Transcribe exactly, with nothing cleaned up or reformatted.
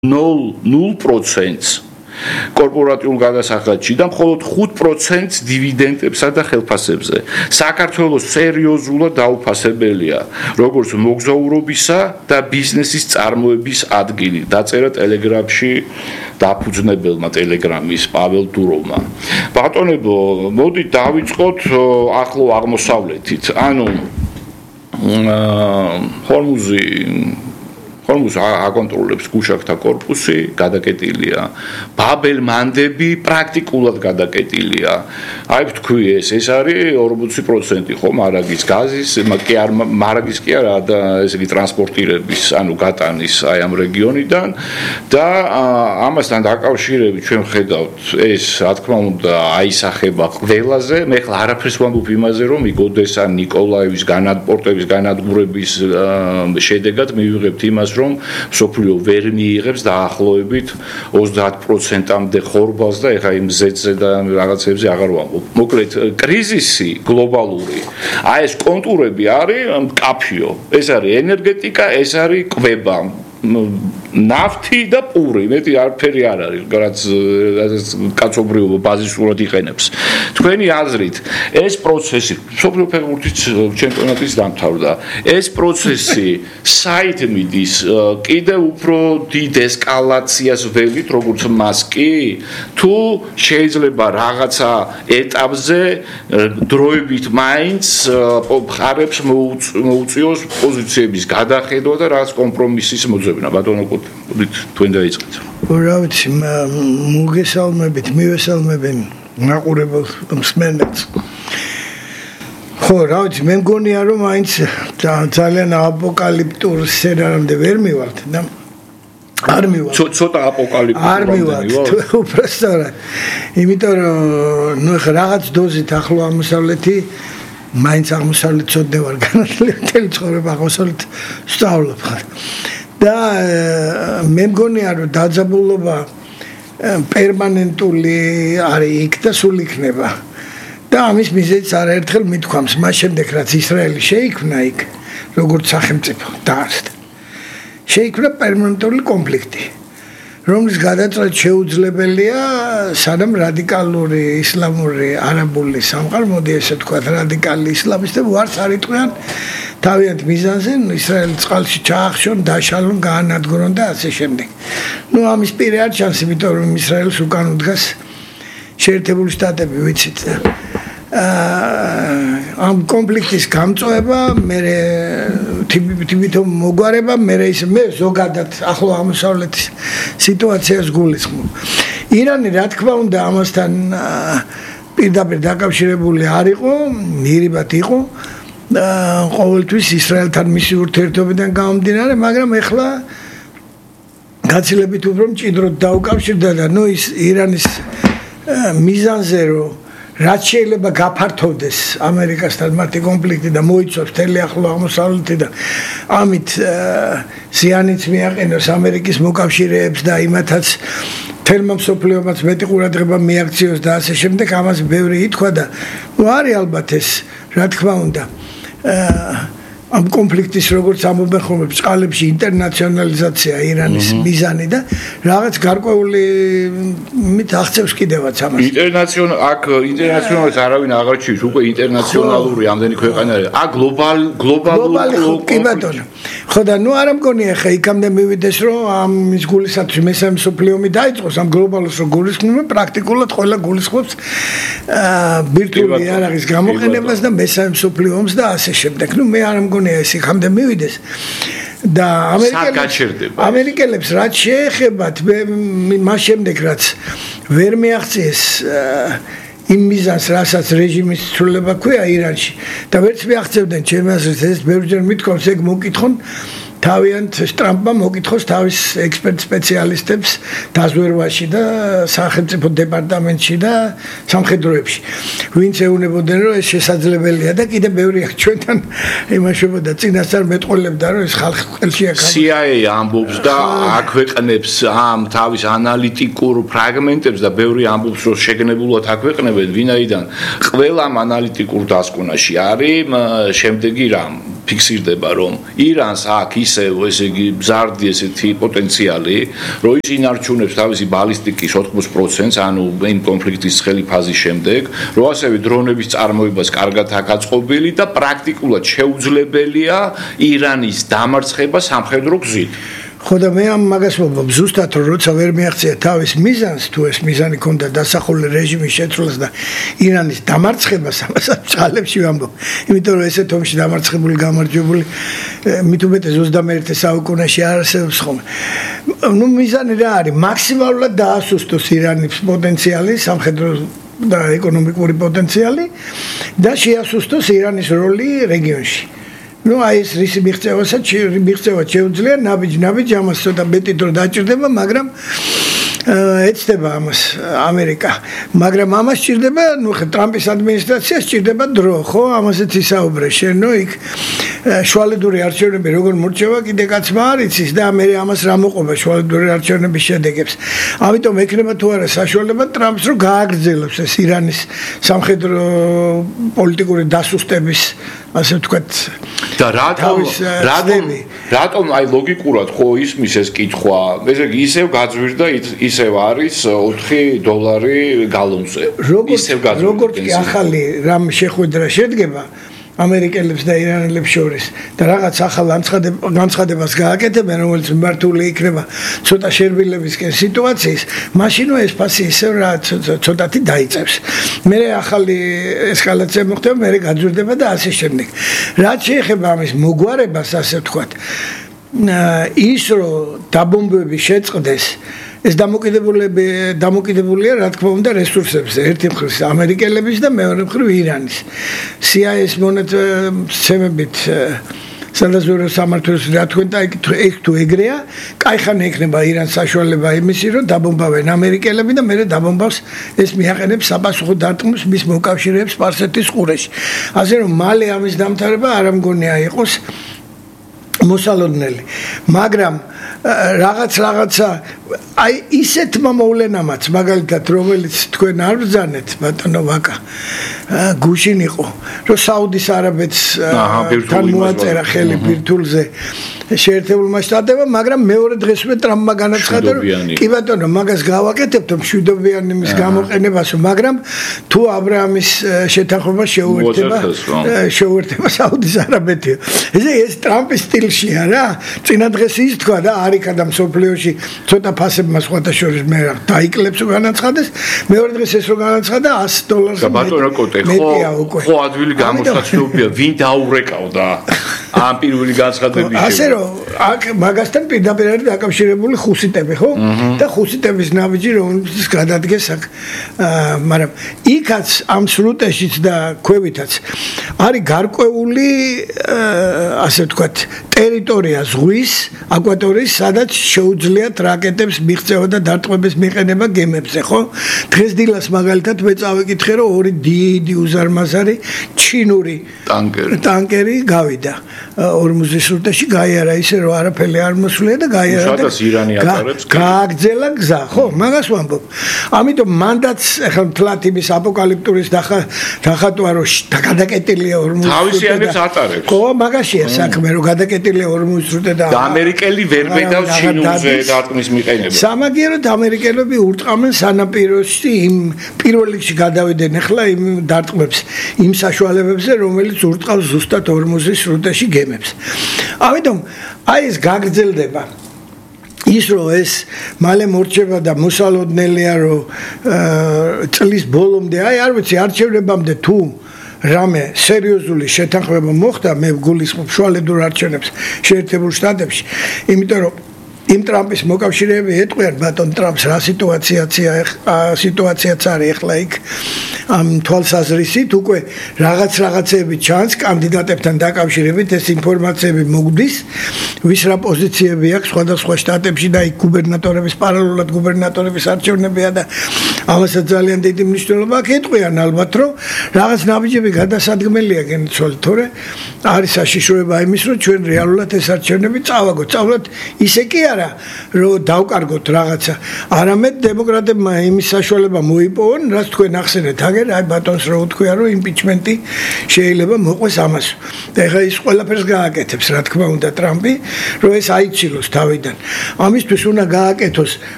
ნულ პროცენტს კორპორატიულ გადასახადში და მხოლოდ ხუთ პროცენტს დივიდენდებსა და ხელფასებზე. საქართველოს სერიოზულად დაუფასებელია როგორც მოგზაურობისა და ბიზნესის წარმოების ადგილი. დაწერა ტელეგრამში დაფუძნებელმა ტელეგრამის პაվել დუროვმა. ბატონებო, მოდით დავიწყოთ ახლო აღმოსავლეთით. ანუ ჰორმუზი ხორმუზ აკონტროლებს გუშაქთა კორპუსი, გადაკეტილია. ბაბელ-მანდები პრაქტიკულად გადაკეტილია. აი თქვი ეს, ეს არის ორმოცი პროცენტი ხო მარაგის გაზის, კი არ მარაგის კი არა და ესე იგი ტრანსპორტირების, ანუ გატანის აი ამ რეგიონიდან და ამასთან დაკავშირებით ჩვენ ხედავთ ეს, რა თქმა უნდა, აისახება ყველაზე. მე ხლა არაფერს ვამბობ იმაზე, რომ იგოდესა ნიკოლაევის განადპორტების, განადგურების შედეგად მივიღებთ იმას, რომ სოფლიო ვერ მიიღებს დაახლოებით ოცდაათ პროცენტამდე ხორბალს და ეხა იმ ზედზე და რაღაცებზე აღარ ვამბობ. მოკლედ, კრიზისი გლობალური. აი ეს კონტურები არის მკაფიო. ეს არის ენერგეტიკა, ეს არის კვება. ნავთი და პური, მეტი არაფერი არ არის, რაც კაცობრიობა ბაზისურად იყენებს. თქვენი აზრით, ეს პროცესი, სოფლიო ფეხბურთის ჩემპიონატის დამთავრდა. ეს პროცესი საით მიდის? კიდევ უფრო დიდ ესკალაციას ველით, როგორც მას კი? თუ შეიძლება რაღაცა ეტაპზე დროებით მაინც მხარებს მოუწიოს პოზიციების გადახედვა და რაღაც კომპრომისის მოძებნა. ბატონო კუთით თქვენ დაიწყეთ. რა ვიცი, მოგესალმებით, მივესალმებენ მაყურებელ მსმენელს. ხო, რა ვიცი, მე მგონია რომ მაინც ძალიან აპოკალიფტურ სცენარამდე ვერ მივართ და არ მივართ. ცოტა აპოკალიფტურ არ მივართ, უბრალოდ. იმიტომ რომ ნუ ხა რაღაც დოზით ახლო აღმოსავლეთი მაინც აღმოსავლეთ ცოდნე ვარ განათლებული მთელი ცხოვრება აღმოსავლეთ სწავლობ ხარ. და მე მგონია რომ დაძაბულობა პერმანენტული არის იქ და სულ იქნება. და ამის მიზეზიც არაერთხელ მithქვამს, მას შემდეგ რაც ისრაელი შეიქმნა იქ, როგორც სახელმწიფო დაარსდა. შეიქმნა პერმანენტული კონფლიქტი, რომლის გადაწყვეტა შეუძლებელია სანამ რადიკალური ისლამური არაბული სამყარო, მოდი ესე ვთქვათ, რადიკალი ისლამისტები უარს არ იტყვიან თავიანთ მიზანზე, ისრაელის წყალში ჩაახშონ, დაშალონ, გაანადგურონ და ასე შემდეგ. ნუ ამის პირი არ ჩანს, იმიტომ რომ ისრაელს უკან უდგას შეერთებული შტატები, ვიცით. ამ კონფლიქტის გამწვევა, მე თვითონ მოგვარება, მე ის მე ზოგადად ახლო აღმოსავლეთის სიტუაციას გულისხმობ. ირანი, რა თქმა უნდა, ამასთან პირდაპირ დაკავშირებული არ იყო, ნირიბად იყო. ყოველთვის ისრაელთან მისი ურთიერთობიდან გამომდინარე, მაგრამ ეხლა გაცილებით უფრო მჭიდროდ დაუკავშირდა და ნუ ის ირანის მიზანზე რომ რაც შეიძლება გაფართოვდეს ამერიკასთან მათი კონფლიქტი და მოიცავს მთელი ახლო აღმოსავლეთი და ამით ზიანიც მიაყენოს ამერიკის მოკავშირეებს და იმათაც თელმა მსოფლიომაც მეტი ყურადღება მიაქციოს და ასე შემდეგ, ამას ბევრი ითქვა და ნუ არის ალბათ ეს, რა თქმა უნდა, ამ კონფლიქტის როგორც ამობენ ხოლმე წყალებში ინტერნაციონალიზაცია ირანის მიზანი და რაღაც გარკვეული მით აღწევს კიდევაც ამას. ინტერნაციონალ აქ ინტერნაციონალის არავინ აღარ ჩის, უკვე ინტერნაციონალური ამდენი ქვეყანა არის. აქ გლობალ გლობალური კი ბატონო. ხო და ნუ არ მგონია ხა იქამდე მივიდეს რომ ამის გულისათვის მესამე მსოფლიო ომი დაიწყოს, ამ გლობალურს რო გულისხმობენ, პრაქტიკულად ყველა გულისხმობს ბირთვული იარაღის გამოყენებას და მესამე მსოფლიო ომს და ასე შემდეგ. ნუ მე არ მგონია ეს იქამდე მივიდეს და ამერიკელებს ამერიკელებს რაც შეეხებათ მას შემდეგ რაც ვერ მიაღწიეს იმ მიზანს, რასაც რეჟიმის ცვლილება ქვია ირანში და ვერც მიაღწევდნენ ჩემი აზრით, ეს ბევრჯერ მithქვავს, ეგ მოკითხონ თავიანთ ტრამპმა მოკითხოს თავის ექსპერტ სპეციალისტებს დაზვერვაში და სახელმწიფო დეპარტამენტში და სამხედროებში. ვინც ეუბნებოდნენ, რომ ეს შესაძლებელია და კიდე ბევრი აქ ჩვენთან იმაშობოდა წინასწარ მეტყოლებდა, რომ ეს ხალხი ყელში აქ სი აი ეი ამბობს და აქვეყნებს ამ თავის ანალიტიკურ ფრაგმენტებს და ბევრი ამბობს, რომ შეგნებულად აქვეყნებენ, ვინაიდან ყველა ამ ანალიტიკურ დასკვნაში არის შემდეგი რამ ფიქსირდება, რომ ირანს აქვს ისევ, ესე იგი, მზარდი ესეთი პოტენციალი, რომ ის ინარჩუნებს თავისი ბალისტიკის ოთხმოცდაათ პროცენტს, ანუ იმ კონფლიქტის ცხელი ფაზის შემდეგ, რომ ასევე დრონების წარმოებას კარგად აქვს აწყობილი და პრაქტიკულად შეუძლებელია ირანის დამარცხება სამხედრო გზით. ხო და მე ამ მაგას ვამბობ ზუსტად რომ როცა ვერ მიაღწია თავის მიზანს თუ ეს მიზანი ქონდა დასახული რეჟიმის შეცვლას და ირანის დამარცხებას ამასაც წყალებში ვამბობ იმიტომ რომ ესეთ ომში დამარცხებული გამარჯვებული მით უმეტეს ოცდამეერთე საუკუნეში არ არსებობს ხოლმე ნუ მიზანი რა არის მაქსიმალურად დაასუსტოს ირანის პოტენციალი სამხედრო და ეკონომიკური პოტენციალი და შეასუსტოს ირანის როლი რეგიონში ну а ეს რის მიღწევასაც მიღწევა შეუძლია ნაბიჯ-ნაბიჯ ამას ცოტა მეტი დრო დაჭირდება მაგრამ ეცდება ამას ამერიკა მაგრამ ამას ჭირდება ну ტრამპის ადმინისტრაციას ჭირდება დრო ხო ამასაც ისაუბრე შენო იქ შუალედური არჩევნები როგორ მორჩება კიდე კაცმა არ იცის და მე ამას რა მოყვება შუალედური არჩევნების შედეგებს ამიტომ ექნება თუ არა საშუალება ტრამპს რომ გააგრძელოს ეს ირანის სამხედრო პოლიტიკური დასუსტების ასე ვთქვათ და რატომ რატომ რატომ აი ლოგიკურად ხო ისმის ეს კითხვა ესე იგი ისევ გაძვირდა ისევ არის ოთხი დოლარი გალონზე ისევ გაძვირდა როგორც კი ახალი რამ შეხვედრა შედგება ამერიკელებს და ირანელებს შორის და რაღაც ახალ განცხადებას გააკეთებენ რომელიც მართული იქნება ცოტა შერბილებისკენ სიტუაციის მაშინ ეს ფასი ისევ რა ცოტათი დაიწევს მე ახალი ესკალაცია მოხდება მე გაძვირდება და ასე შემდეგ რაც შეეხება ამის მოგვარებას ასე ვთქვათ ის რომ დაბომბვები შეწყდეს ეს დამოკიდებულები დამოკიდებულია რა თქმა უნდა რესურსებზე ერთი მხრივ ამერიკელების და მეორე მხრივ ირანის სი აი ეს მონაცემებით სადაზვერო სამართლის რა თქვენ და ეგ თუ ეგრეა კაიხან ექნება ირანს საშუალება იმისი რომ დაბომბავენ ამერიკელები და მერე დაბომბავს ეს მიაყენებს საპასუხო დარტყმებს მის მოკავშირეებს სპარსეთის ყურეში ასე რომ მალე ამის დამთავრება არ ამგონია იყოს მოსალოდნელი მაგრამ რაღაც რაღაცა აი ისეთმა მოვლენამაც მაგალითად რომელიც თქვენ არ ბრძანეთ ბატონო ვაკა გუშინ იყო რომ საუდის არაბეთს თან მოაწერა ხელი ბირთულზე შეერთებულმა შტატებმა მაგრამ მეორე დღესვე ტრამპმა განაცხადა რომ კი ბატონო მაგას გავაკეთებთ მშვიდობიანი მის გამოყენებას მაგრამ თუ აბრაამის შეთანხმება შეუერთდება შეუერთდება საუდის არაბეთი ესე ეს ტრამპის სტილშია რა წინა დღეს ის თქვა და არიქა და მსოფლიოში ცოტა ფასებმა სხვათა შორის მე დაიკლებს რომ განაცხადეს მეორე დღეს ეს რომ განაცხადა ასი დოლარზე ბატონო კოტე ხო ხო ადვილი გამოსაცნობია ვინ დაურეკავდა ამ პირველი განცხადების ასე რომ აქ მაგასთან პირდაპირ არის დაკავშირებული ხუსიტები ხო და ხუსიტების ნაბიჯი რომელიც გადადგეს აქ მაგრამ იქაც ამ სრუტეშიც და ქვევითაც არის გარკვეული ასე ვთქვათ ტერიტორია ზღვის აკვატორიის სადაც შეუძლიათ რაკეტებს მიღწევა და დარტყმების მიყენება გემებზე ხო დღეს დილას მაგალითად მე წავიკითხე რომ ორი დიდი უზარმაზარი ჩინური ტანკერი ტანკერი გავიდა ორმუზის სრუტეში გაიარა ისე რომ არაფერი არ მოსვლია და გაიარა და ირანი ატარებს გააგზელა გზა ხო მაგას ვამბობ ამიტომ მანდაც ახლა თლათ იმის აპოკალიპტურის დახატვა რომ გადაკეტილია ორმუზის თავისიანებს ატარებს ხო მაგაშია საქმე რომ გადაკეტილია ორმუზის სრუტე და ამერიკელი ვერ ბედავს ჩინურზე დარტყმის მიყენება სამაგიეროდ ამერიკელები ურტყამენ სანაპიროში იმ პირველ რიგში გადავიდნენ ახლა იმ დარტყმებს იმ საშუალებებზე რომელიც ურტყავს ზუსტად ორმუზის სრუტეში გემებს ამიტომ აი ეს გაგრძელდება ის რომ ეს მალე მორჩება და მოსალოდნელია რომ წლის ბოლომდე აი არ ვიცი არჩევნებამდე თუ რამე სერიოზული შეთანხმება მოხდა მე გულისხმობ შუალედურ არჩევნებს შეერთებულ შტატებში იმიტომ რომ იმ ტრამპის მოკავშირეები ეტყვიან ბატონ ტრამპს რა სიტუაციაცია სიტუაციაც არის ახლა იქ ამ თვალსაზრისით უკვე რაღაც რაღაცები ჩანს კანდიდატებთან დაკავშირებით ეს ინფორმაციები მოგდის ვის რა პოზიციები აქვს სხვადასხვა შტატებში და იქ გუბერნატორების პარალელურად გუბერნატორების არჩევნებია და ამასაც ძალიან დიდი მნიშვნელობა აქვს ეტყვიან ალბათ რომ რაღაც ნაბიჯები გადასადგმელია გენცვალ თორე არის საშიშროება იმის რომ ჩვენ რეალურად ეს არჩევნები წავაგოთ წავლოთ ისე კი არა არა რომ დავკარგოთ რაღაცა, არამედ დემოკრატებმა იმის საშუალება მოიპოვონ, რაც თქვენ ახსენეთ, აგერ აი ბატონს რო თქვია, რომ იმპიჩმენტი შეიძლება მოყვეს ამას. ეხლა ის ყველაფერს გააკეთებს, რა თქმა უნდა, ტრამპი, რომ ეს აიცილოს თავიდან. ამისთვის უნდა გააკეთოს